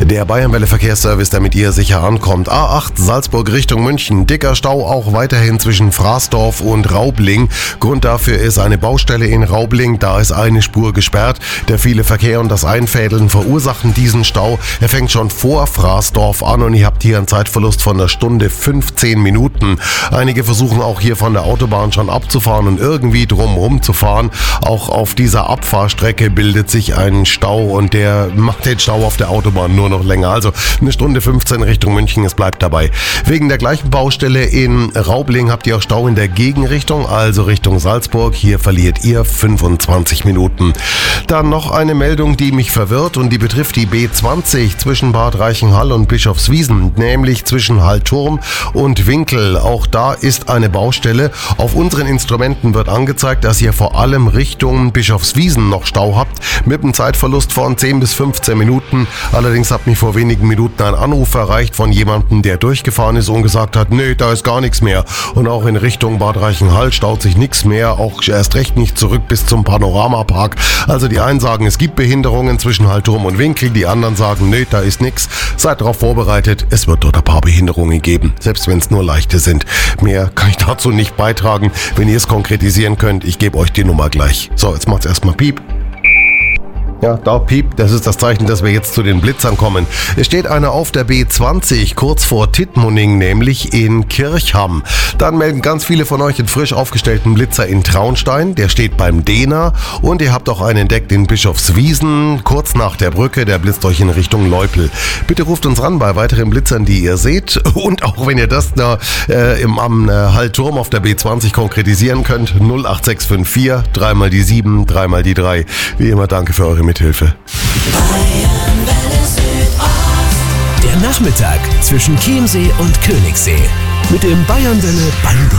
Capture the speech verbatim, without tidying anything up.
Der Bayernwelle Verkehrsservice, der mit ihr sicher ankommt. A acht Salzburg Richtung München. Dicker Stau auch weiterhin zwischen Fraßdorf und Raubling. Grund dafür ist eine Baustelle in Raubling. Da ist eine Spur gesperrt. Der viele Verkehr und das Einfädeln verursachen diesen Stau. Er fängt schon vor Fraßdorf an und ihr habt hier einen Zeitverlust von einer Stunde fünfzehn Minuten. Einige versuchen auch hier von der Autobahn schon abzufahren und irgendwie drumherum zu fahren. Auch auf dieser Abfahrstrecke bildet sich ein Stau und der macht den Stau auf der Autobahn nur noch länger. Also eine Stunde fünfzehn Richtung München, es bleibt dabei. Wegen der gleichen Baustelle in Raubling habt ihr auch Stau in der Gegenrichtung, also Richtung Salzburg. Hier verliert ihr fünfundzwanzig Minuten. Dann noch eine Meldung, die mich verwirrt und die betrifft die B zwanzig zwischen Bad Reichenhall und Bischofswiesen, nämlich zwischen Hallturm und Winkel. Auch da ist eine Baustelle. Auf unseren Instrumenten wird angezeigt, dass ihr vor allem Richtung Bischofswiesen noch Stau habt, mit einem Zeitverlust von zehn bis fünfzehn Minuten. Allerdings hat mich vor wenigen Minuten ein Anruf erreicht von jemandem, der durchgefahren ist und gesagt hat, nee, da ist gar nichts mehr. Und auch in Richtung Bad Reichenhall staut sich nichts mehr, auch erst recht nicht zurück bis zum Panoramapark. Also die einen sagen, es gibt Behinderungen zwischen Hallturm und Winkel, die anderen sagen, nee, da ist nichts. Seid darauf vorbereitet, es wird dort ein paar Behinderungen geben, selbst wenn es nur leichte sind. Mehr kann ich dazu nicht beitragen. Wenn ihr es konkretisieren könnt, ich gebe euch die Nummer gleich. So, jetzt macht's erstmal Piep. Ja, da Piep, das ist das Zeichen, dass wir jetzt zu den Blitzern kommen. Es steht einer auf der B zwanzig, kurz vor Tittmoning, nämlich in Kirchham. Dann melden ganz viele von euch einen frisch aufgestellten Blitzer in Traunstein, der steht beim Dehner. Und ihr habt auch einen entdeckt in Bischofswiesen, kurz nach der Brücke, der blitzt euch in Richtung Leupel. Bitte ruft uns ran bei weiteren Blitzern, die ihr seht. Und auch wenn ihr das da äh, im, am äh, Hallturm auf der B zwanzig konkretisieren könnt, null acht sechs fünf vier, dreimal die sieben, dreimal die drei. Wie immer, danke für eure Mithilfe. Der Nachmittag zwischen Chiemsee und Königssee mit dem Bayernwelle Band.